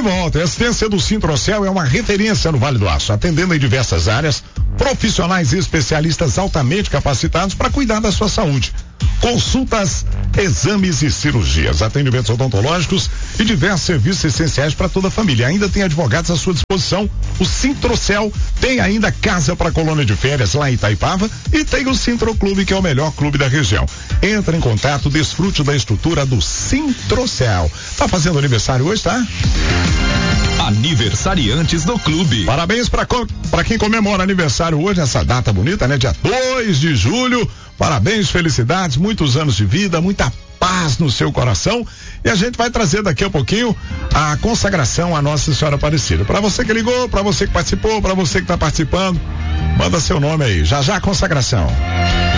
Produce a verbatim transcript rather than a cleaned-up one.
de volta. A assistência do Sintrocel é uma referência no Vale do Aço, atendendo em diversas áreas, profissionais e especialistas altamente capacitados para cuidar da sua saúde. Consultas, exames e cirurgias, atendimentos odontológicos e diversos serviços essenciais para toda a família. Ainda tem advogados à sua disposição. O Sintrocel tem ainda casa para colônia de férias lá em Itaipava e tem o Sintroclube, que é o melhor clube da região. Entra em contato, desfrute da estrutura do Sintrocel. Tá fazendo aniversário hoje, tá? Aniversariantes do clube. Parabéns para para quem comemora aniversário hoje, essa data bonita, né? Dia dois de julho. Parabéns, felicidades, muitos anos de vida, muita paz no seu coração. E a gente vai trazer daqui a pouquinho a consagração à Nossa Senhora Aparecida. Para você que ligou, para você que participou, para você que está participando, manda seu nome aí. Já já a consagração.